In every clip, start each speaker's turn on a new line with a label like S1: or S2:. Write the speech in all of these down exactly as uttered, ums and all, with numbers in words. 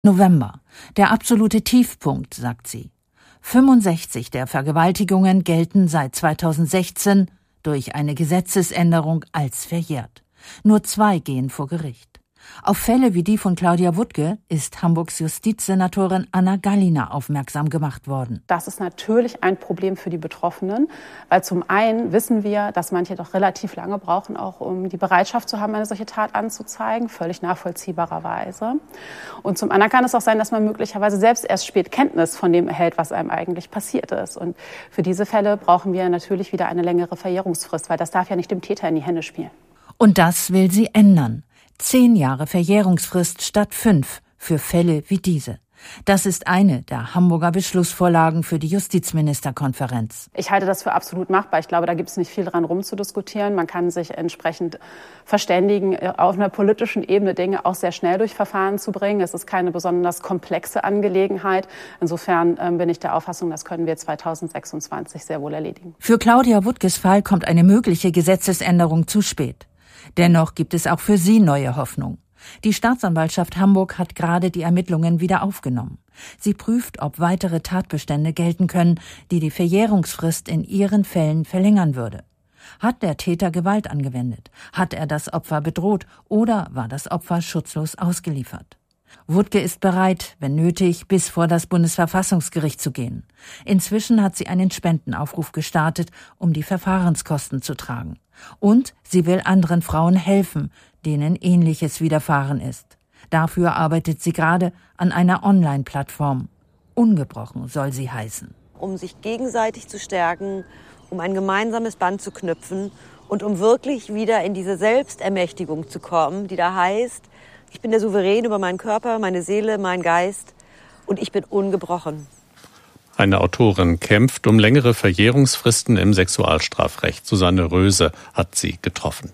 S1: November. Der absolute Tiefpunkt, sagt sie. fünfundsechzig der Vergewaltigungen gelten seit zweitausendsechzehn durch eine Gesetzesänderung als verjährt. Nur zwei gehen vor Gericht. Auf Fälle wie die von Claudia Wuttke ist Hamburgs Justizsenatorin Anna Gallina aufmerksam gemacht worden.
S2: Das ist natürlich ein Problem für die Betroffenen, weil zum einen wissen wir, dass manche doch relativ lange brauchen, auch um die Bereitschaft zu haben, eine solche Tat anzuzeigen, völlig nachvollziehbarerweise. Und zum anderen kann es auch sein, dass man möglicherweise selbst erst spät Kenntnis von dem erhält, was einem eigentlich passiert ist. Und für diese Fälle brauchen wir natürlich wieder eine längere Verjährungsfrist, weil das darf ja nicht dem Täter in die Hände spielen.
S1: Und das will sie ändern. Zehn Jahre Verjährungsfrist statt fünf für Fälle wie diese. Das ist eine der Hamburger Beschlussvorlagen für die Justizministerkonferenz.
S2: Ich halte das für absolut machbar. Ich glaube, da gibt es nicht viel dran rumzudiskutieren. Man kann sich entsprechend verständigen, auf einer politischen Ebene Dinge auch sehr schnell durch Verfahren zu bringen. Es ist keine besonders komplexe Angelegenheit. Insofern äh, bin ich der Auffassung, das können wir zweitausendsechsundzwanzig sehr wohl erledigen.
S1: Für Claudia Wuttkes Fall kommt eine mögliche Gesetzesänderung zu spät. Dennoch gibt es auch für sie neue Hoffnung. Die Staatsanwaltschaft Hamburg hat gerade die Ermittlungen wieder aufgenommen. Sie prüft, ob weitere Tatbestände gelten können, die die Verjährungsfrist in ihren Fällen verlängern würde. Hat der Täter Gewalt angewendet? Hat er das Opfer bedroht? Oder war das Opfer schutzlos ausgeliefert? Wuttke ist bereit, wenn nötig, bis vor das Bundesverfassungsgericht zu gehen. Inzwischen hat sie einen Spendenaufruf gestartet, um die Verfahrenskosten zu tragen. Und sie will anderen Frauen helfen, denen Ähnliches widerfahren ist. Dafür arbeitet sie gerade an einer Online-Plattform. Ungebrochen soll sie heißen.
S3: Um sich gegenseitig zu stärken, um ein gemeinsames Band zu knüpfen und um wirklich wieder in diese Selbstermächtigung zu kommen, die da heißt, ich bin der Souverän über meinen Körper, meine Seele, meinen Geist und ich bin ungebrochen.
S4: Eine Autorin kämpft um längere Verjährungsfristen im Sexualstrafrecht. Susanne Röse hat sie getroffen.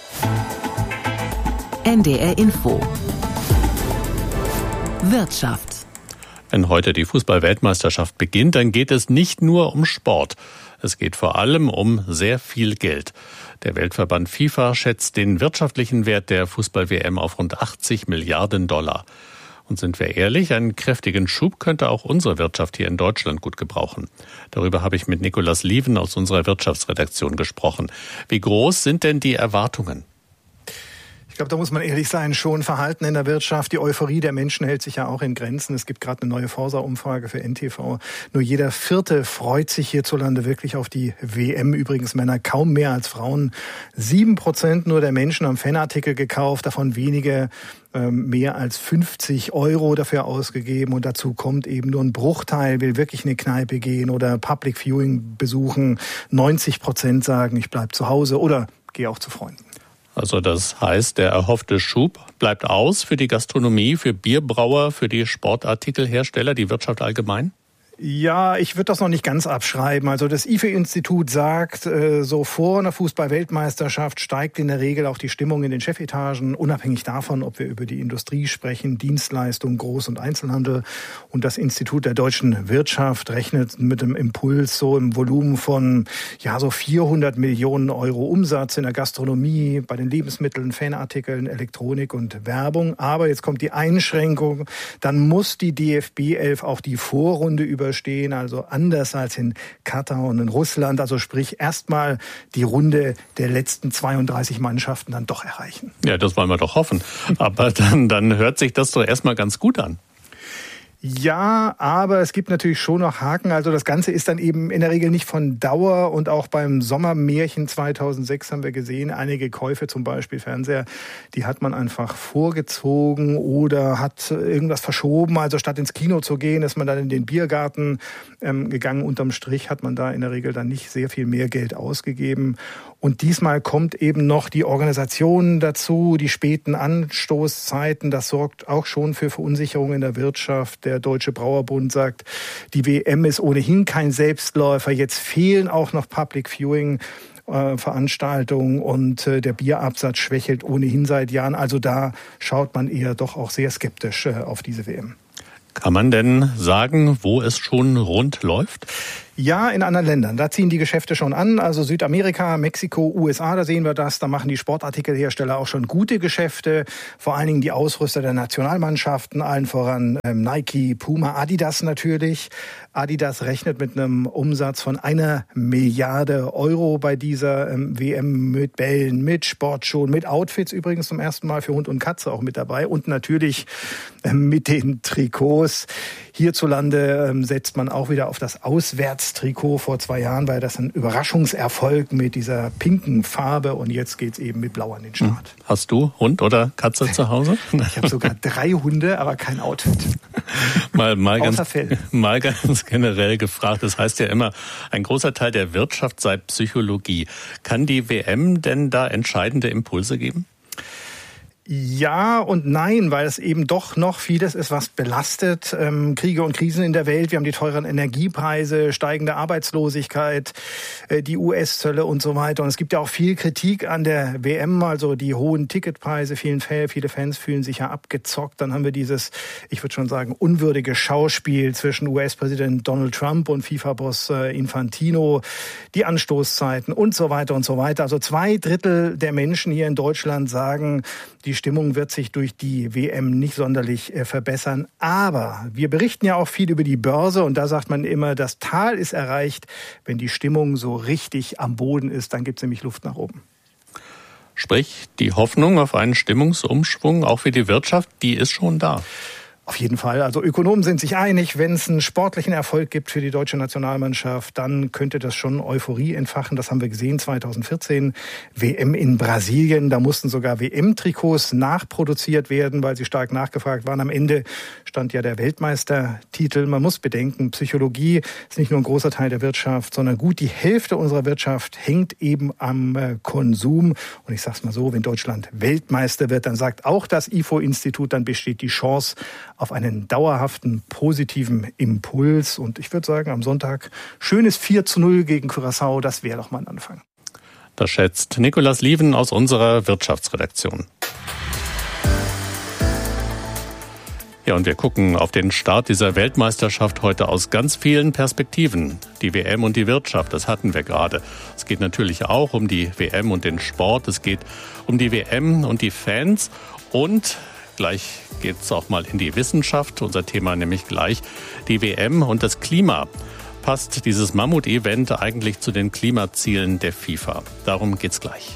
S5: N D R Info. Wirtschaft.
S4: Wenn heute die Fußball-Weltmeisterschaft beginnt, dann geht es nicht nur um Sport. Es geht vor allem um sehr viel Geld. Der Weltverband FIFA schätzt den wirtschaftlichen Wert der Fußball-W M auf rund achtzig Milliarden Dollar. Und sind wir ehrlich, einen kräftigen Schub könnte auch unsere Wirtschaft hier in Deutschland gut gebrauchen. Darüber habe ich mit Nicolas Lieven aus unserer Wirtschaftsredaktion gesprochen. Wie groß sind denn die Erwartungen?
S6: Ich glaube, da muss man ehrlich sein, schon Verhalten in der Wirtschaft. Die Euphorie der Menschen hält sich ja auch in Grenzen. Es gibt gerade eine neue Forsa-Umfrage für N T V. Nur jeder Vierte freut sich hierzulande wirklich auf die W M. Übrigens Männer kaum mehr als Frauen. Sieben Prozent nur der Menschen haben Fanartikel gekauft, davon wenige ähm, mehr als fünfzig Euro dafür ausgegeben. Und dazu kommt eben nur ein Bruchteil, will wirklich in eine Kneipe gehen oder Public Viewing besuchen. neunzig Prozent sagen, ich bleib zu Hause oder gehe auch zu Freunden.
S4: Also das heißt, der erhoffte Schub bleibt aus für die Gastronomie, für Bierbrauer, für die Sportartikelhersteller, die Wirtschaft allgemein?
S6: Ja, ich würde das noch nicht ganz abschreiben. Also das I F E-Institut sagt, so vor einer Fußball-Weltmeisterschaft steigt in der Regel auch die Stimmung in den Chefetagen, unabhängig davon, ob wir über die Industrie sprechen, Dienstleistung, Groß- und Einzelhandel. Und das Institut der deutschen Wirtschaft rechnet mit einem Impuls so im Volumen von ja so vierhundert Millionen Euro Umsatz in der Gastronomie, bei den Lebensmitteln, Fanartikeln, Elektronik und Werbung. Aber jetzt kommt die Einschränkung, dann muss die D F B elf auch die Vorrunde über stehen, also anders als in Katar und in Russland, also sprich erstmal die Runde der letzten zweiunddreißig Mannschaften dann doch erreichen.
S4: Ja, das wollen wir doch hoffen. Aber dann, dann hört sich das doch erstmal ganz gut an.
S6: Ja, aber es gibt natürlich schon noch Haken. Also das Ganze ist dann eben in der Regel nicht von Dauer. Und auch beim Sommermärchen zweitausendsechs haben wir gesehen, einige Käufe, zum Beispiel Fernseher, die hat man einfach vorgezogen oder hat irgendwas verschoben. Also statt ins Kino zu gehen, ist man dann in den Biergarten ähm, gegangen. Unterm Strich hat man da in der Regel dann nicht sehr viel mehr Geld ausgegeben. Und diesmal kommt eben noch die Organisation dazu, die späten Anstoßzeiten. Das sorgt auch schon für Verunsicherung in der Wirtschaft. Der Deutsche Brauerbund sagt, die W M ist ohnehin kein Selbstläufer. Jetzt fehlen auch noch Public Viewing Veranstaltungen und der Bierabsatz schwächelt ohnehin seit Jahren. Also da schaut man eher doch auch sehr skeptisch auf diese W M.
S4: Kann man denn sagen, wo es schon rund läuft?
S6: Ja, in anderen Ländern. Da ziehen die Geschäfte schon an. Also Südamerika, Mexiko, U S A, da sehen wir das. Da machen die Sportartikelhersteller auch schon gute Geschäfte. Vor allen Dingen die Ausrüster der Nationalmannschaften, allen voran ähm, Nike, Puma, Adidas natürlich. Adidas rechnet mit einem Umsatz von einer Milliarde Euro bei dieser ähm, W M mit Bällen, mit Sportschuhen, mit Outfits übrigens zum ersten Mal für Hund und Katze auch mit dabei und natürlich ähm, mit den Trikots. Hierzulande ähm, setzt man auch wieder auf das Auswärtstrikot. Vor zwei Jahren war das ein Überraschungserfolg mit dieser pinken Farbe und jetzt geht's eben mit Blau an den Start.
S4: Hast du Hund oder Katze zu Hause?
S6: Ich habe sogar drei Hunde, aber kein Outfit.
S4: Mal, mal, ganz,
S6: Fell.
S4: mal ganz generell gefragt, das heißt ja immer, ein großer Teil der Wirtschaft sei Psychologie. Kann die W M denn da entscheidende Impulse geben?
S6: Ja und nein, weil es eben doch noch vieles ist, was belastet. Ähm, Kriege und Krisen in der Welt, wir haben die teuren Energiepreise, steigende Arbeitslosigkeit, äh, die U S-Zölle und so weiter. Und es gibt ja auch viel Kritik an der W M, also die hohen Ticketpreise. Vielen, viele Fans fühlen sich ja abgezockt. Dann haben wir dieses, ich würde schon sagen, unwürdige Schauspiel zwischen U S-Präsident Donald Trump und FIFA-Boss äh, Infantino, die Anstoßzeiten und so weiter und so weiter. Also zwei Drittel der Menschen hier in Deutschland sagen, die Stimmung wird sich durch die W M nicht sonderlich äh, verbessern. Aber wir berichten ja auch viel über die Börse und da sagt man immer, das Tal ist erreicht. Wenn die Stimmung so richtig am Boden ist, dann gibt es nämlich Luft nach oben.
S4: Sprich, die Hoffnung auf einen Stimmungsumschwung, auch für die Wirtschaft, die ist schon da.
S6: Auf jeden Fall. Also Ökonomen sind sich einig, wenn es einen sportlichen Erfolg gibt für die deutsche Nationalmannschaft, dann könnte das schon Euphorie entfachen. Das haben wir gesehen zweitausendvierzehn, W M in Brasilien. Da mussten sogar W M-Trikots nachproduziert werden, weil sie stark nachgefragt waren. Am Ende stand ja der Weltmeistertitel. Man muss bedenken, Psychologie ist nicht nur ein großer Teil der Wirtschaft, sondern gut die Hälfte unserer Wirtschaft hängt eben am äh, Konsum. Und ich sag's mal so, wenn Deutschland Weltmeister wird, dann sagt auch das I F O-Institut, dann besteht die Chance auf einen dauerhaften positiven Impuls. Und ich würde sagen, am Sonntag schönes vier zu null gegen Curaçao, das wäre doch mal ein Anfang.
S4: Das schätzt Nikolaus Lieven aus unserer Wirtschaftsredaktion. Ja, und wir gucken auf den Start dieser Weltmeisterschaft heute aus ganz vielen Perspektiven. Die W M und die Wirtschaft, das hatten wir gerade. Es geht natürlich auch um die W M und den Sport. Es geht um die W M und die Fans. Und gleich geht es auch mal in die Wissenschaft. Unser Thema nämlich gleich die W M und das Klima. Passt dieses Mammut-Event eigentlich zu den Klimazielen der FIFA? Darum geht's gleich.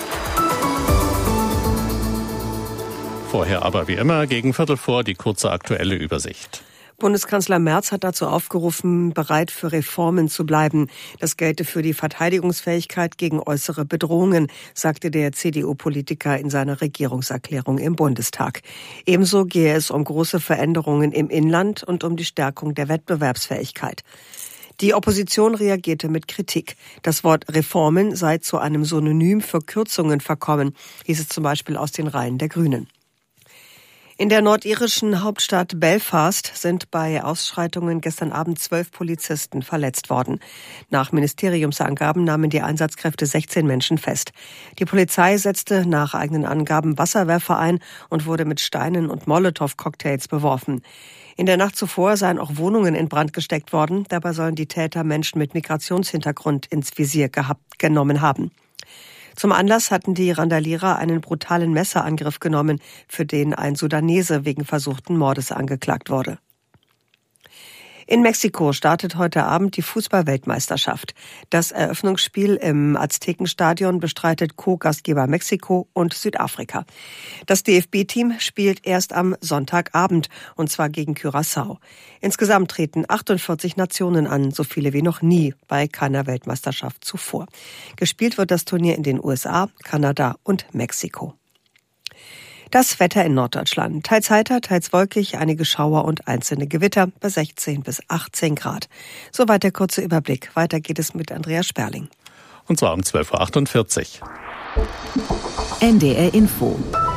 S4: Vorher aber wie immer gegen Viertel vor die kurze aktuelle Übersicht.
S7: Bundeskanzler Merz hat dazu aufgerufen, bereit für Reformen zu bleiben. Das gelte für die Verteidigungsfähigkeit gegen äußere Bedrohungen, sagte der C D U-Politiker in seiner Regierungserklärung im Bundestag. Ebenso gehe es um große Veränderungen im Inland und um die Stärkung der Wettbewerbsfähigkeit. Die Opposition reagierte mit Kritik. Das Wort Reformen sei zu einem Synonym für Kürzungen verkommen, hieß es zum Beispiel aus den Reihen der Grünen. In der nordirischen Hauptstadt Belfast sind bei Ausschreitungen gestern Abend zwölf Polizisten verletzt worden. Nach Ministeriumsangaben nahmen die Einsatzkräfte sechzehn Menschen fest. Die Polizei setzte nach eigenen Angaben Wasserwerfer ein und wurde mit Steinen und Molotow-Cocktails beworfen. In der Nacht zuvor seien auch Wohnungen in Brand gesteckt worden. Dabei sollen die Täter Menschen mit Migrationshintergrund ins Visier gehabt, genommen haben. Zum Anlass hatten die Randalierer einen brutalen Messerangriff genommen, für den ein Sudanese wegen versuchten Mordes angeklagt wurde. In Mexiko startet heute Abend die Fußball-Weltmeisterschaft. Das Eröffnungsspiel im Aztekenstadion bestreitet Co-Gastgeber Mexiko und Südafrika. Das D F B-Team spielt erst am Sonntagabend, und zwar gegen Curaçao. Insgesamt treten achtundvierzig Nationen an, so viele wie noch nie bei keiner Weltmeisterschaft zuvor. Gespielt wird das Turnier in den U S A, Kanada und Mexiko. Das Wetter in Norddeutschland. Teils heiter, teils wolkig, einige Schauer und einzelne Gewitter bei sechzehn bis achtzehn Grad. Soweit der kurze Überblick. Weiter geht es mit Andreas Sperling.
S4: Und zwar um zwölf Uhr achtundvierzig.
S5: N D R Info.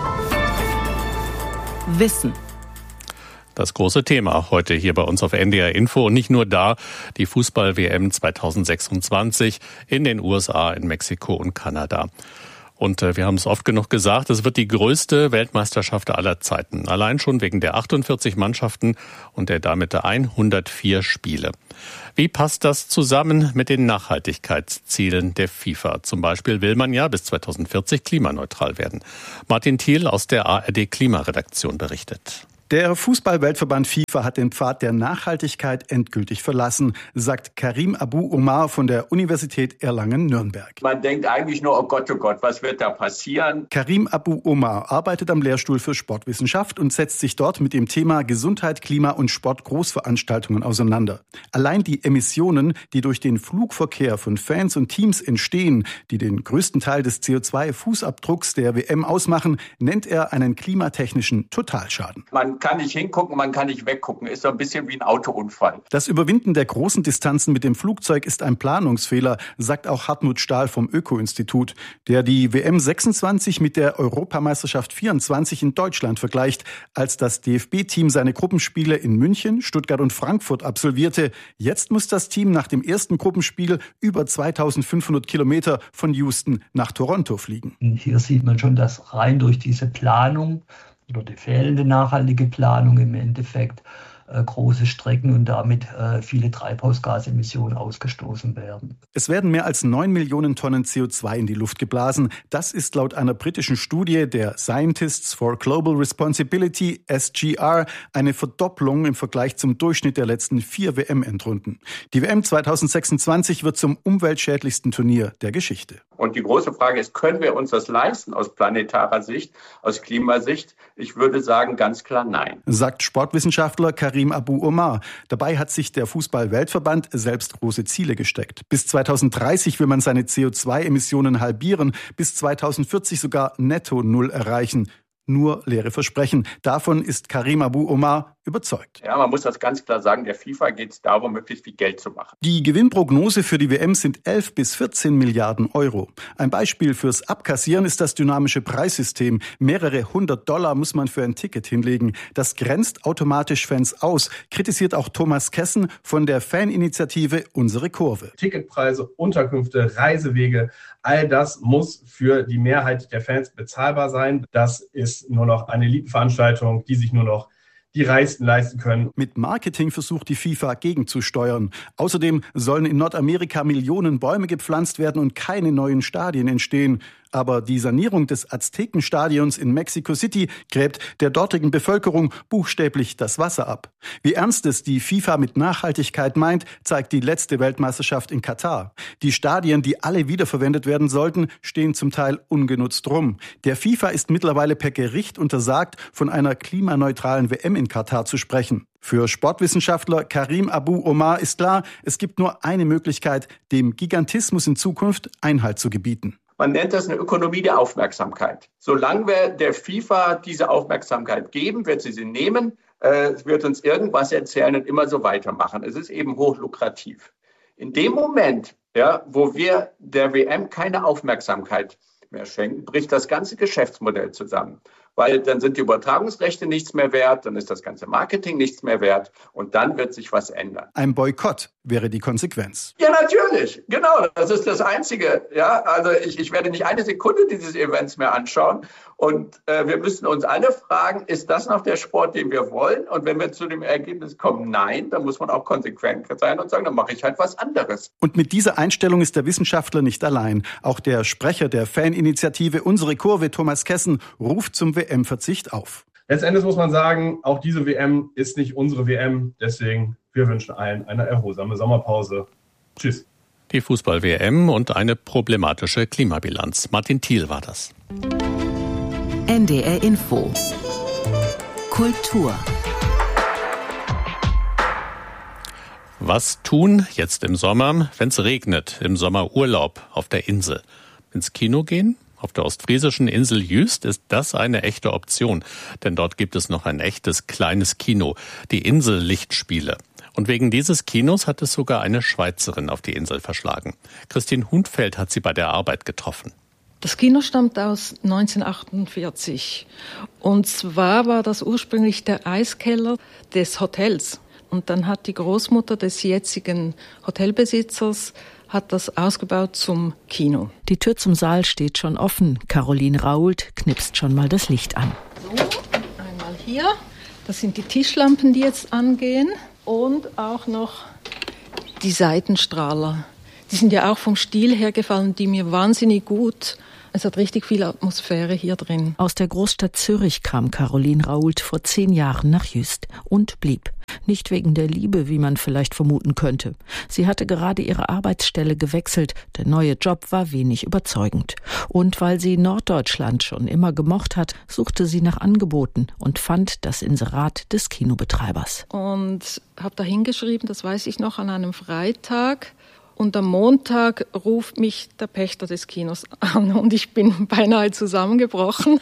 S5: Wissen.
S4: Das große Thema heute hier bei uns auf N D R Info. Und nicht nur da, die Fußball-W M zweitausendsechsundzwanzig in den U S A, in Mexiko und Kanada. Und äh, wir haben es oft genug gesagt, es wird die größte Weltmeisterschaft aller Zeiten. Allein schon wegen der achtundvierzig Mannschaften und der damit hundertvier Spiele. Wie passt das zusammen mit den Nachhaltigkeitszielen der FIFA? Zum Beispiel will man ja bis zweitausendvierzig klimaneutral werden. Martin Thiel aus der A R D-Klimaredaktion berichtet.
S8: Der Fußball-Weltverband FIFA hat den Pfad der Nachhaltigkeit endgültig verlassen, sagt Karim Abu Omar von der Universität Erlangen-Nürnberg.
S9: Man denkt eigentlich nur, oh Gott, oh Gott, was wird da passieren?
S8: Karim Abu Omar arbeitet am Lehrstuhl für Sportwissenschaft und setzt sich dort mit dem Thema Gesundheit, Klima und Sport-Großveranstaltungen auseinander. Allein die Emissionen, die durch den Flugverkehr von Fans und Teams entstehen, die den größten Teil des C O zwei Fußabdrucks der W M ausmachen, nennt er einen klimatechnischen Totalschaden.
S9: Man kann nicht hingucken, man kann nicht weggucken. Ist so ein bisschen wie ein Autounfall.
S8: Das Überwinden der großen Distanzen mit dem Flugzeug ist ein Planungsfehler, sagt auch Hartmut Stahl vom Öko-Institut, der die W M sechsundzwanzig mit der Europameisterschaft vierundzwanzig in Deutschland vergleicht. Als das D F B-Team seine Gruppenspiele in München, Stuttgart und Frankfurt absolvierte, jetzt muss das Team nach dem ersten Gruppenspiel über zweitausendfünfhundert Kilometer von Houston nach Toronto fliegen.
S10: Hier sieht man schon, dass rein durch diese Planung oder die fehlende nachhaltige Planung im Endeffekt äh, große Strecken und damit äh, viele Treibhausgasemissionen ausgestoßen werden.
S8: Es werden mehr als neun Millionen Tonnen C O zwei in die Luft geblasen. Das ist laut einer britischen Studie der Scientists for Global Responsibility, S G R, eine Verdopplung im Vergleich zum Durchschnitt der letzten vier W M-Endrunden. Die W M zweitausendsechsundzwanzig wird zum umweltschädlichsten Turnier der Geschichte.
S9: Und die große Frage ist, können wir uns das leisten aus planetarer Sicht, aus Klimasicht? Ich würde sagen, ganz klar nein.
S8: Sagt Sportwissenschaftler Karim Abu Omar. Dabei hat sich der Fußball-Weltverband selbst große Ziele gesteckt. Bis zweitausenddreißig will man seine C O zwei Emissionen halbieren, bis zweitausendvierzig sogar netto null erreichen. Nur leere Versprechen. Davon ist Karim Abu Omar überzeugt.
S9: Ja, man muss das ganz klar sagen, der FIFA geht es darum, möglichst viel Geld zu machen.
S8: Die Gewinnprognose für die W M sind elf bis vierzehn Milliarden Euro. Ein Beispiel fürs Abkassieren ist das dynamische Preissystem. Mehrere hundert Dollar muss man für ein Ticket hinlegen. Das grenzt automatisch Fans aus, kritisiert auch Thomas Kessen von der Faninitiative Unsere Kurve.
S11: Ticketpreise, Unterkünfte, Reisewege, all das muss für die Mehrheit der Fans bezahlbar sein. Das ist nur noch eine Elitenveranstaltung, die sich nur noch die Reichsten leisten können.
S8: Mit Marketing versucht die FIFA gegenzusteuern. Außerdem sollen in Nordamerika Millionen Bäume gepflanzt werden und keine neuen Stadien entstehen. Aber die Sanierung des Aztekenstadions in Mexico City gräbt der dortigen Bevölkerung buchstäblich das Wasser ab. Wie ernst es die FIFA mit Nachhaltigkeit meint, zeigt die letzte Weltmeisterschaft in Katar. Die Stadien, die alle wiederverwendet werden sollten, stehen zum Teil ungenutzt rum. Der FIFA ist mittlerweile per Gericht untersagt, von einer klimaneutralen W M in Katar zu sprechen. Für Sportwissenschaftler Karim Abu Omar ist klar, es gibt nur eine Möglichkeit, dem Gigantismus in Zukunft Einhalt zu gebieten.
S9: Man nennt das eine Ökonomie der Aufmerksamkeit. Solange wir der FIFA diese Aufmerksamkeit geben, wird sie sie nehmen. Äh, es wird uns irgendwas erzählen und immer so weitermachen. Es ist eben hochlukrativ. In dem Moment, ja, wo wir der W M keine Aufmerksamkeit mehr schenken, bricht das ganze Geschäftsmodell zusammen. Weil dann sind die Übertragungsrechte nichts mehr wert, dann ist das ganze Marketing nichts mehr wert und dann wird sich was ändern.
S8: Ein Boykott wäre die Konsequenz.
S9: Ja, natürlich. Genau, das ist das Einzige. Ja, also ich, ich werde nicht eine Sekunde dieses Events mehr anschauen. Und äh, wir müssen uns alle fragen, ist das noch der Sport, den wir wollen? Und wenn wir zu dem Ergebnis kommen, nein, dann muss man auch konsequent sein und sagen, dann mache ich halt was anderes.
S8: Und mit dieser Einstellung ist der Wissenschaftler nicht allein. Auch der Sprecher der Faninitiative Unsere Kurve, Thomas Kessen, ruft zum W M-Verzicht auf.
S11: Letztendlich muss man sagen, auch diese W M ist nicht unsere W M. Deswegen, wir wünschen allen eine erholsame Sommerpause. Tschüss.
S4: Die Fußball-W M und eine problematische Klimabilanz. Martin Thiel war das.
S5: N D R Info. Kultur.
S4: Was tun jetzt im Sommer, wenn es regnet, im Sommerurlaub auf der Insel? Ins Kino gehen? Auf der ostfriesischen Insel Jüst ist das eine echte Option, denn dort gibt es noch ein echtes kleines Kino, die Insel-Lichtspiele. Und wegen dieses Kinos hat es sogar eine Schweizerin auf die Insel verschlagen. Christine Hundfeld hat sie bei der Arbeit getroffen.
S12: Das Kino stammt aus neunzehnhundertachtundvierzig. Und zwar war das ursprünglich der Eiskeller des Hotels. Und dann hat die Großmutter des jetzigen Hotelbesitzers hat das ausgebaut zum Kino.
S1: Die Tür zum Saal steht schon offen. Caroline Raoult knipst schon mal das Licht an.
S12: So, einmal hier. Das sind die Tischlampen, die jetzt angehen. Und auch noch die Seitenstrahler. Die sind ja auch vom Stil her gefallen, die mir wahnsinnig gut. Es hat richtig viel Atmosphäre hier drin.
S1: Aus der Großstadt Zürich kam Caroline Raoult vor zehn Jahren nach Jüst und blieb. Nicht wegen der Liebe, wie man vielleicht vermuten könnte. Sie hatte gerade ihre Arbeitsstelle gewechselt. Der neue Job war wenig überzeugend. Und weil sie Norddeutschland schon immer gemocht hat, suchte sie nach Angeboten und fand das Inserat des Kinobetreibers.
S12: Und habe da hingeschrieben, das weiß ich noch, an einem Freitag. Und am Montag ruft mich der Pächter des Kinos an und ich bin beinahe zusammengebrochen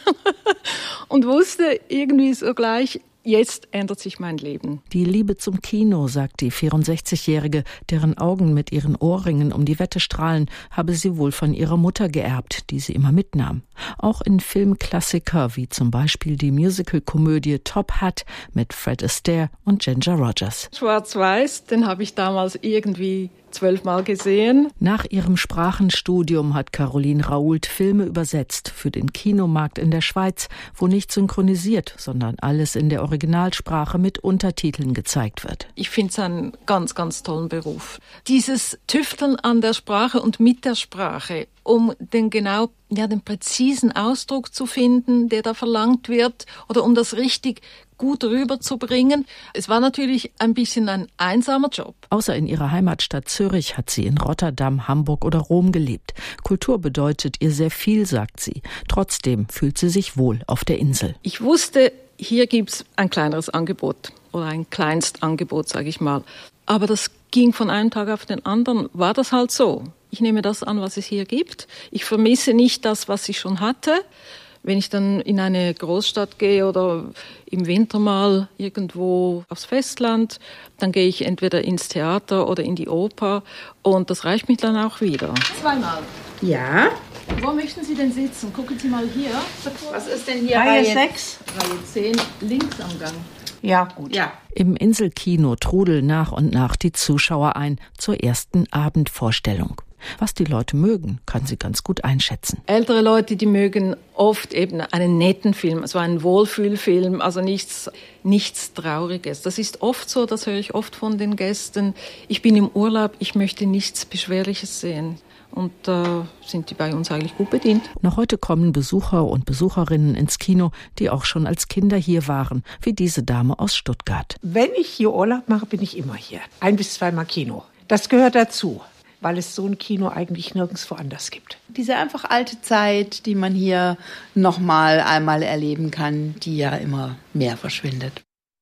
S12: und wusste irgendwie so gleich, jetzt ändert sich mein Leben.
S1: Die Liebe zum Kino, sagt die vierundsechzigjährige, deren Augen mit ihren Ohrringen um die Wette strahlen, habe sie wohl von ihrer Mutter geerbt, die sie immer mitnahm. Auch in Filmklassiker wie zum Beispiel die Musical-Komödie Top Hat mit Fred Astaire und Ginger Rogers.
S12: Schwarz-Weiß, den habe ich damals irgendwie zwölfmal gesehen.
S1: Nach ihrem Sprachenstudium hat Caroline Raoult Filme übersetzt für den Kinomarkt in der Schweiz, wo nicht synchronisiert, sondern alles in der Originalsprache mit Untertiteln gezeigt wird.
S12: Ich finde es einen ganz, ganz tollen Beruf. Dieses Tüfteln an der Sprache und mit der Sprache, um den genau, ja, den präzisen Ausdruck zu finden, der da verlangt wird, oder um das richtig gut rüberzubringen. Es war natürlich ein bisschen ein einsamer Job.
S1: Außer in ihrer Heimatstadt Zürich hat sie in Rotterdam, Hamburg oder Rom gelebt. Kultur bedeutet ihr sehr viel, sagt sie. Trotzdem fühlt sie sich wohl auf der Insel.
S12: Ich wusste, hier gibt's ein kleineres Angebot oder ein Kleinstangebot, sage ich mal. Aber das ging von einem Tag auf den anderen, war das halt so. Ich nehme das an, was es hier gibt. Ich vermisse nicht das, was ich schon hatte. Wenn ich dann in eine Großstadt gehe oder im Winter mal irgendwo aufs Festland, dann gehe ich entweder ins Theater oder in die Oper und das reicht mir dann auch wieder. Zweimal.
S13: Ja.
S12: Wo möchten Sie denn sitzen? Gucken Sie mal hier.
S13: Was ist denn hier?
S12: Reihe sechs? Reihe zehn, links am Gang.
S13: Ja, gut. Ja.
S1: Im Inselkino trudeln nach und nach die Zuschauer ein zur ersten Abendvorstellung. Was die Leute mögen, kann sie ganz gut einschätzen.
S12: Ältere Leute, die mögen oft eben einen netten Film, also einen Wohlfühlfilm, also nichts, nichts Trauriges. Das ist oft so, das höre ich oft von den Gästen. Ich bin im Urlaub, ich möchte nichts Beschwerliches sehen. Und da äh, sind die bei uns eigentlich gut bedient.
S1: Noch heute kommen Besucher und Besucherinnen ins Kino, die auch schon als Kinder hier waren, wie diese Dame aus Stuttgart.
S13: Wenn ich hier Urlaub mache, bin ich immer hier. Ein bis zweimal Kino. Das gehört dazu, weil es so ein Kino eigentlich nirgendwo anders gibt.
S14: Diese einfach alte Zeit, die man hier noch mal einmal erleben kann, die ja immer mehr verschwindet.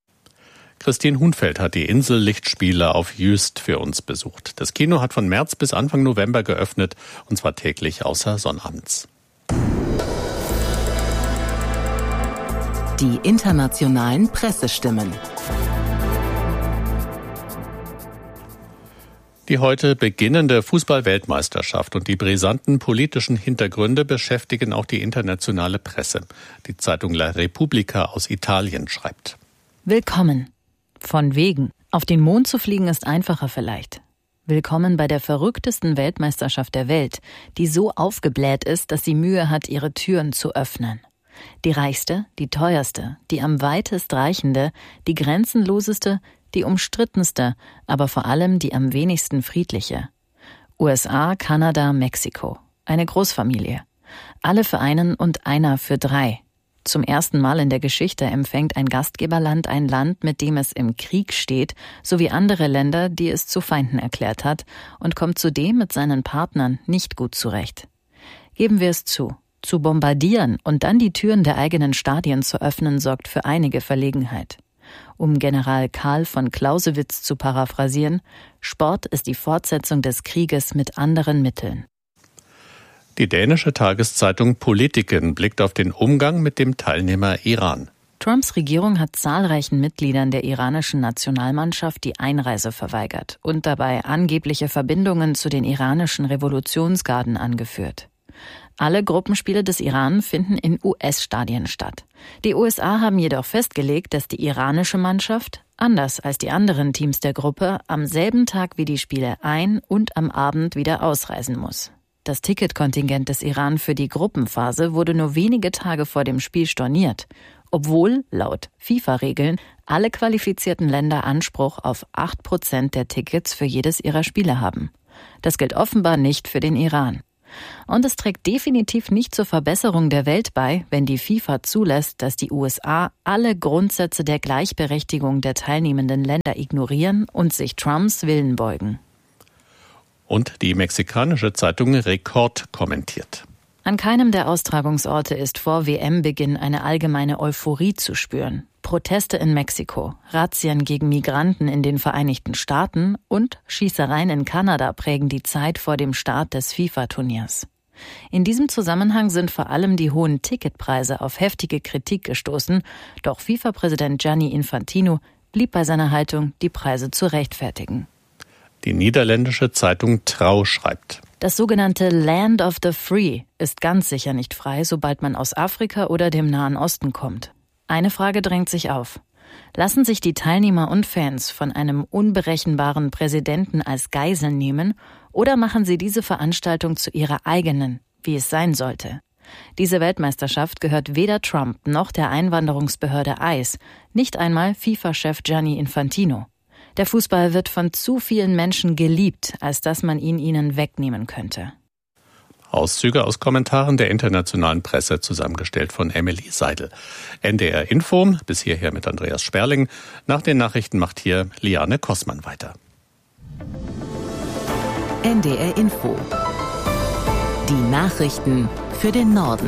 S4: Christine Hunfeld hat die Insel-Lichtspiele auf Jüst für uns besucht. Das Kino hat von März bis Anfang November geöffnet, und zwar täglich außer Sonnabends.
S5: Die internationalen Pressestimmen.
S4: Die heute beginnende Fußball-Weltmeisterschaft und die brisanten politischen Hintergründe beschäftigen auch die internationale Presse. Die Zeitung La Repubblica aus Italien schreibt:
S15: Willkommen. Von wegen. Auf den Mond zu fliegen ist einfacher vielleicht. Willkommen bei der verrücktesten Weltmeisterschaft der Welt, die so aufgebläht ist, dass sie Mühe hat, ihre Türen zu öffnen. Die reichste, die teuerste, die am weitest reichende, die grenzenloseste, die umstrittenste, aber vor allem die am wenigsten friedliche. U S A, Kanada, Mexiko. Eine Großfamilie. Alle für einen und einer für drei. Zum ersten Mal in der Geschichte empfängt ein Gastgeberland ein Land, mit dem es im Krieg steht, sowie andere Länder, die es zu Feinden erklärt hat, und kommt zudem mit seinen Partnern nicht gut zurecht. Geben wir es zu. Zu bombardieren und dann die Türen der eigenen Stadien zu öffnen, sorgt für einige Verlegenheit. Um General Karl von Clausewitz zu paraphrasieren: Sport ist die Fortsetzung des Krieges mit anderen Mitteln.
S4: Die dänische Tageszeitung Politiken blickt auf den Umgang mit dem Teilnehmer Iran.
S15: Trumps Regierung hat zahlreichen Mitgliedern der iranischen Nationalmannschaft die Einreise verweigert und dabei angebliche Verbindungen zu den iranischen Revolutionsgarden angeführt. Alle Gruppenspiele des Iran finden in U S-Stadien statt. Die U S A haben jedoch festgelegt, dass die iranische Mannschaft, anders als die anderen Teams der Gruppe, am selben Tag wie die Spiele ein- und am Abend wieder ausreisen muss. Das Ticketkontingent des Iran für die Gruppenphase wurde nur wenige Tage vor dem Spiel storniert, obwohl, laut FIFA-Regeln, alle qualifizierten Länder Anspruch auf acht Prozent der Tickets für jedes ihrer Spiele haben. Das gilt offenbar nicht für den Iran. Und es trägt definitiv nicht zur Verbesserung der Welt bei, wenn die FIFA zulässt, dass die U S A alle Grundsätze der Gleichberechtigung der teilnehmenden Länder ignorieren und sich Trumps Willen beugen.
S4: Und die mexikanische Zeitung Rekord kommentiert:
S15: An keinem der Austragungsorte ist vor W M-Beginn eine allgemeine Euphorie zu spüren. Proteste in Mexiko, Razzien gegen Migranten in den Vereinigten Staaten und Schießereien in Kanada prägen die Zeit vor dem Start des FIFA-Turniers. In diesem Zusammenhang sind vor allem die hohen Ticketpreise auf heftige Kritik gestoßen, doch FIFA-Präsident Gianni Infantino blieb bei seiner Haltung, die Preise zu rechtfertigen.
S4: Die niederländische Zeitung Trouw schreibt:
S15: Das sogenannte Land of the Free ist ganz sicher nicht frei, sobald man aus Afrika oder dem Nahen Osten kommt. Eine Frage drängt sich auf. Lassen sich die Teilnehmer und Fans von einem unberechenbaren Präsidenten als Geiseln nehmen oder machen sie diese Veranstaltung zu ihrer eigenen, wie es sein sollte? Diese Weltmeisterschaft gehört weder Trump noch der Einwanderungsbehörde I C E, nicht einmal FIFA-Chef Gianni Infantino. Der Fußball wird von zu vielen Menschen geliebt, als dass man ihn ihnen wegnehmen könnte.
S4: Auszüge aus Kommentaren der internationalen Presse, zusammengestellt von Emily Seidel. N D R Info, bis hierher mit Andreas Sperling. Nach den Nachrichten macht hier Liane Kossmann weiter.
S5: N D R Info. Die Nachrichten für den Norden.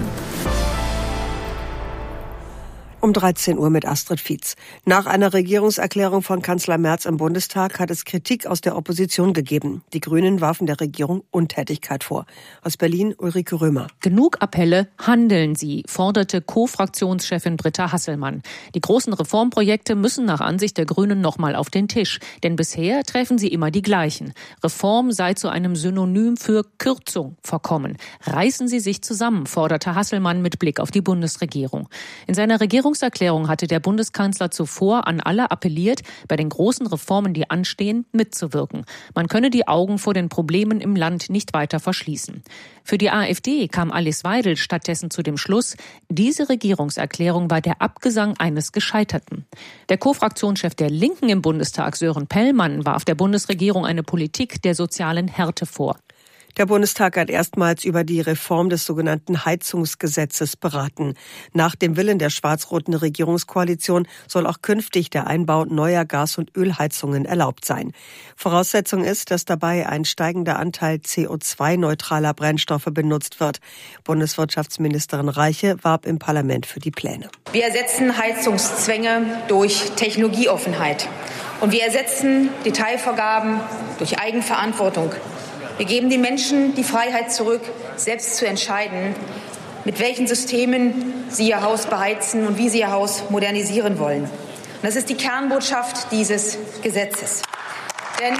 S7: Um dreizehn Uhr mit Astrid Fietz. Nach einer Regierungserklärung von Kanzler Merz im Bundestag hat es Kritik aus der Opposition gegeben. Die Grünen warfen der Regierung Untätigkeit vor. Aus Berlin Ulrike Römer.
S16: Genug Appelle, handeln Sie, forderte Co-Fraktionschefin Britta Hasselmann. Die großen Reformprojekte müssen nach Ansicht der Grünen nochmal auf den Tisch. Denn bisher treffen sie immer die gleichen. Reform sei zu einem Synonym für Kürzung verkommen. Reißen Sie sich zusammen, forderte Hasselmann mit Blick auf die Bundesregierung. In seiner Regierung Erklärung hatte der Bundeskanzler zuvor an alle appelliert, bei den großen Reformen, die anstehen, mitzuwirken. Man könne die Augen vor den Problemen im Land nicht weiter verschließen. Für die AfD kam Alice Weidel stattdessen zu dem Schluss, diese Regierungserklärung war der Abgesang eines Gescheiterten. Der Co-Fraktionschef der Linken im Bundestag, Sören Pellmann, warf der Bundesregierung eine Politik der sozialen Härte vor.
S7: Der Bundestag hat erstmals über die Reform des sogenannten Heizungsgesetzes beraten. Nach dem Willen der schwarz-roten Regierungskoalition soll auch künftig der Einbau neuer Gas- und Ölheizungen erlaubt sein. Voraussetzung ist, dass dabei ein steigender Anteil C O zwei neutraler Brennstoffe benutzt wird. Bundeswirtschaftsministerin Reiche warb im Parlament für die Pläne.
S17: Wir ersetzen Heizungszwänge durch Technologieoffenheit. Und wir ersetzen Detailvorgaben durch Eigenverantwortung. Wir geben den Menschen die Freiheit zurück, selbst zu entscheiden, mit welchen Systemen sie ihr Haus beheizen und wie sie ihr Haus modernisieren wollen. Und das ist die Kernbotschaft dieses Gesetzes. Denn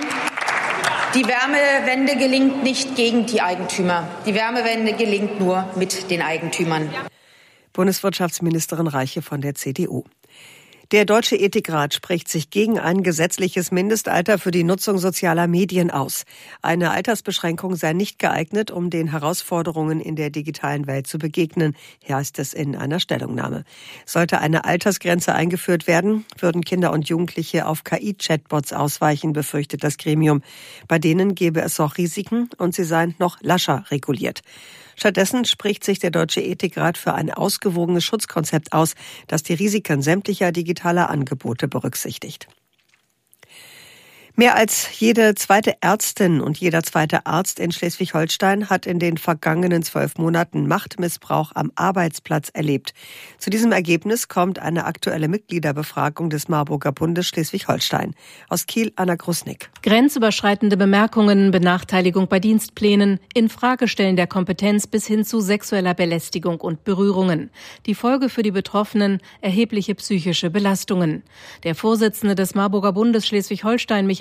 S17: die Wärmewende gelingt nicht gegen die Eigentümer. Die Wärmewende gelingt nur mit den Eigentümern.
S7: Bundeswirtschaftsministerin Reiche von der C D U. Der Deutsche Ethikrat spricht sich gegen ein gesetzliches Mindestalter für die Nutzung sozialer Medien aus. Eine Altersbeschränkung sei nicht geeignet, um den Herausforderungen in der digitalen Welt zu begegnen, heißt es in einer Stellungnahme. Sollte eine Altersgrenze eingeführt werden, würden Kinder und Jugendliche auf K I-Chatbots ausweichen, befürchtet das Gremium. Bei denen gäbe es auch Risiken und sie seien noch lascher reguliert. Stattdessen spricht sich der Deutsche Ethikrat für ein ausgewogenes Schutzkonzept aus, das die Risiken sämtlicher digitaler Angebote berücksichtigt. Mehr als jede zweite Ärztin und jeder zweite Arzt in Schleswig-Holstein hat in den vergangenen zwölf Monaten Machtmissbrauch am Arbeitsplatz erlebt. Zu diesem Ergebnis kommt eine aktuelle Mitgliederbefragung des Marburger Bundes Schleswig-Holstein. Aus Kiel Anna Grusnick.
S18: Grenzüberschreitende Bemerkungen, Benachteiligung bei Dienstplänen, Infragestellen der Kompetenz bis hin zu sexueller Belästigung und Berührungen. Die Folge für die Betroffenen: erhebliche psychische Belastungen. Der Vorsitzende des Marburger Bundes Schleswig-Holstein, Michael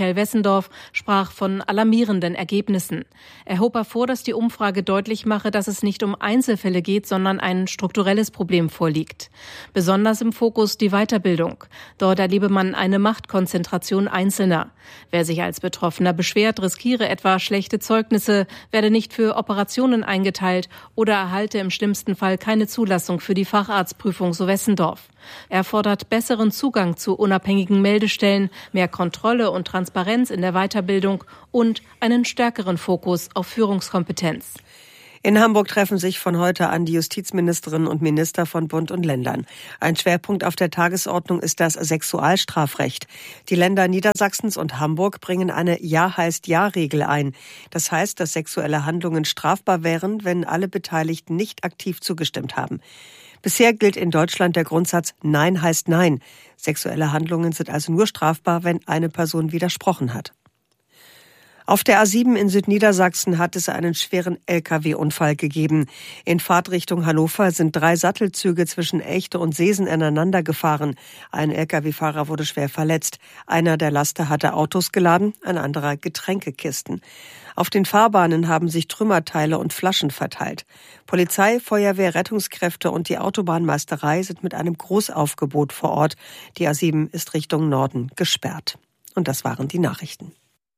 S18: Michael Wessendorf sprach von alarmierenden Ergebnissen. Er hob hervor, dass die Umfrage deutlich mache, dass es nicht um Einzelfälle geht, sondern ein strukturelles Problem vorliegt. Besonders im Fokus die Weiterbildung. Dort erlebe man eine Machtkonzentration Einzelner. Wer sich als Betroffener beschwert, riskiere etwa schlechte Zeugnisse, werde nicht für Operationen eingeteilt oder erhalte im schlimmsten Fall keine Zulassung für die Facharztprüfung, so Wessendorf. Er fordert besseren Zugang zu unabhängigen Meldestellen, mehr Kontrolle und Transparenz in der Weiterbildung und einen stärkeren Fokus auf Führungskompetenz.
S7: In Hamburg treffen sich von heute an die Justizministerinnen und Minister von Bund und Ländern. Ein Schwerpunkt auf der Tagesordnung ist das Sexualstrafrecht. Die Länder Niedersachsens und Hamburg bringen eine Ja-heißt-Ja-Regel ein. Das heißt, dass sexuelle Handlungen strafbar wären, wenn alle Beteiligten nicht aktiv zugestimmt haben. Bisher gilt in Deutschland der Grundsatz Nein heißt Nein. Sexuelle Handlungen sind also nur strafbar, wenn eine Person widersprochen hat. Auf der A sieben in Südniedersachsen hat es einen schweren L K W-Unfall gegeben. In Fahrtrichtung Hannover sind drei Sattelzüge zwischen Echte und Seesen ineinander gefahren. Ein L K W-Fahrer wurde schwer verletzt. Einer der Laster hatte Autos geladen, ein anderer Getränkekisten. Auf den Fahrbahnen haben sich Trümmerteile und Flaschen verteilt. Polizei, Feuerwehr, Rettungskräfte und die Autobahnmeisterei sind mit einem Großaufgebot vor Ort. Die A sieben ist Richtung Norden gesperrt. Und das waren die Nachrichten.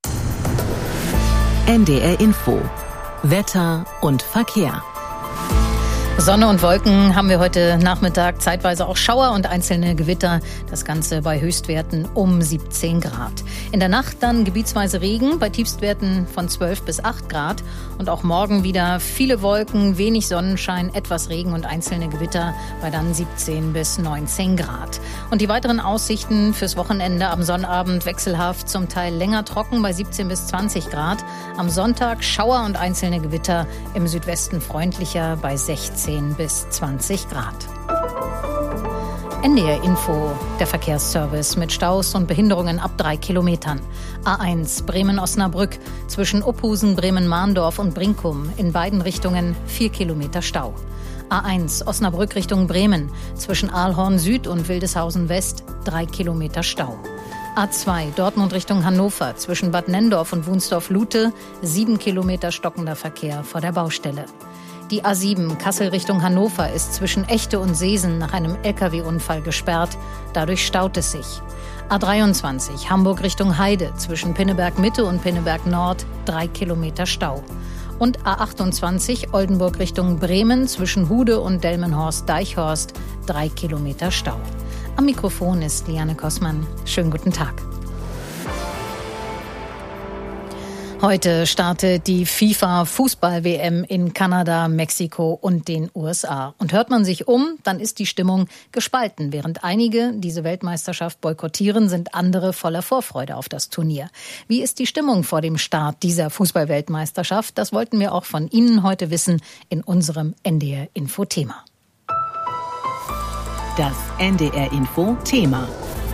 S5: N D R Info. Wetter und Verkehr.
S15: Sonne und Wolken haben wir heute Nachmittag, zeitweise auch Schauer und einzelne Gewitter. Das Ganze bei Höchstwerten um siebzehn Grad. In der Nacht dann gebietsweise Regen bei Tiefstwerten von zwölf bis acht Grad. Und auch morgen wieder viele Wolken, wenig Sonnenschein, etwas Regen und einzelne Gewitter bei dann siebzehn bis neunzehn Grad. Und die weiteren Aussichten fürs Wochenende: am Sonnabend wechselhaft, zum Teil länger trocken bei siebzehn bis zwanzig Grad. Am Sonntag Schauer und einzelne Gewitter, im Südwesten freundlicher bei sechzehn bis zwanzig Grad. N D R Info, der Verkehrsservice mit Staus und Behinderungen ab drei Kilometern. A eins Bremen-Osnabrück zwischen Uphusen, Bremen-Mahndorf und Brinkum. In beiden Richtungen vier Kilometer Stau. A eins Osnabrück Richtung Bremen zwischen Aalhorn Süd und Wildeshausen West drei Kilometer Stau. A zwei Dortmund Richtung Hannover zwischen Bad Nenndorf und Wunsdorf-Lute sieben Kilometer stockender Verkehr vor der Baustelle. Die A sieben Kassel Richtung Hannover ist zwischen Echte und Seesen nach einem L K W-Unfall gesperrt. Dadurch staut es sich. A dreiundzwanzig Hamburg Richtung Heide zwischen Pinneberg Mitte und Pinneberg Nord drei Kilometer Stau. Und A achtundzwanzig Oldenburg Richtung Bremen zwischen Hude und Delmenhorst-Deichhorst drei Kilometer Stau. Am Mikrofon ist Liane Kossmann. Schönen guten Tag. Heute startet die FIFA-Fußball-W M in Kanada, Mexiko und den U S A. Und hört man sich um, dann ist die Stimmung gespalten. Während einige diese Weltmeisterschaft boykottieren, sind andere voller Vorfreude auf das Turnier. Wie ist die Stimmung vor dem Start dieser Fußball-Weltmeisterschaft? Das wollten wir auch von Ihnen heute wissen in unserem N D R-Info-Thema.
S5: Das N D R-Info-Thema.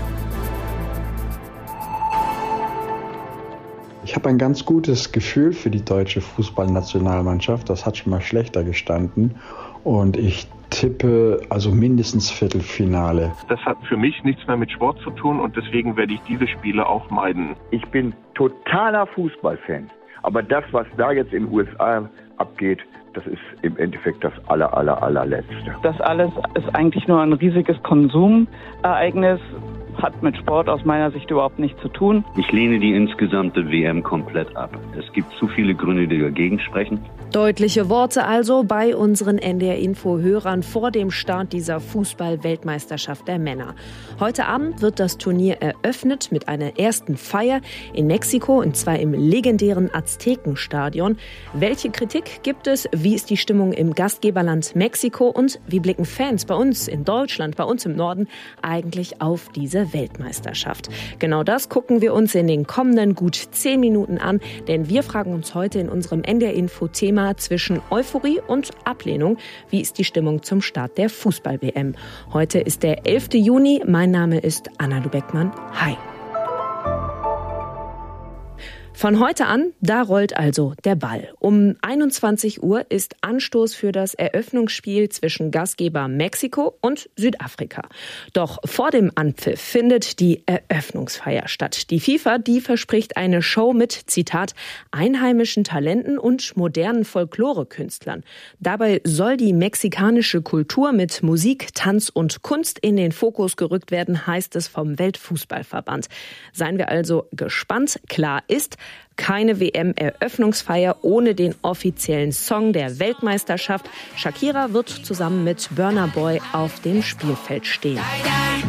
S19: Ich habe ein ganz gutes Gefühl für die deutsche Fußballnationalmannschaft. Das hat schon mal schlechter gestanden. Und ich tippe also mindestens Viertelfinale.
S20: Das hat für mich nichts mehr mit Sport zu tun und deswegen werde ich diese Spiele auch meiden.
S21: Ich bin totaler Fußballfan. Aber das, was da jetzt in den U S A abgeht, das ist im Endeffekt das aller, aller, allerletzte.
S22: Das alles ist eigentlich nur ein riesiges Konsumereignis. Hat mit Sport aus meiner Sicht überhaupt nichts zu tun.
S23: Ich lehne die insgesamte W M komplett ab. Es gibt zu viele Gründe, die dagegen sprechen.
S24: Deutliche Worte also bei unseren N D R-Info-Hörern vor dem Start dieser Fußball-Weltmeisterschaft der Männer. Heute Abend wird das Turnier eröffnet mit einer ersten Feier in Mexiko, und zwar im legendären Aztekenstadion. Welche Kritik gibt es? Wie ist die Stimmung im Gastgeberland Mexiko? Und wie blicken Fans bei uns in Deutschland, bei uns im Norden eigentlich auf diese Weltmeisterschaft? Genau das gucken wir uns in den kommenden gut zehn Minuten an, denn wir fragen uns heute in unserem N D R-Info-Thema zwischen Euphorie und Ablehnung: Wie ist die Stimmung zum Start der Fußball-W M? Heute ist der elfte Juni. Mein Name ist Anna Lubeckmann. Hi. Von heute an, da rollt also der Ball. Um einundzwanzig Uhr ist Anstoß für das Eröffnungsspiel zwischen Gastgeber Mexiko und Südafrika. Doch vor dem Anpfiff findet die Eröffnungsfeier statt. Die FIFA, die verspricht eine Show mit, Zitat, einheimischen Talenten und modernen Folklorekünstlern. Dabei soll die mexikanische Kultur mit Musik, Tanz und Kunst in den Fokus gerückt werden, heißt es vom Weltfußballverband. Seien wir also gespannt. Klar ist, keine W M-Eröffnungsfeier ohne den offiziellen Song der Weltmeisterschaft. Shakira wird zusammen mit Burna Boy auf dem Spielfeld stehen.